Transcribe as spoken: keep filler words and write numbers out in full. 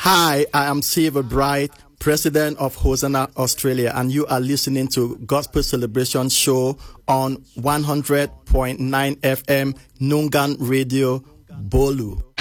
Hi, I am Silver Bright, President of Hosanna Australia, and you are listening to Gospel Celebration Show on one hundred point nine F M Nungan Radio, Bolu.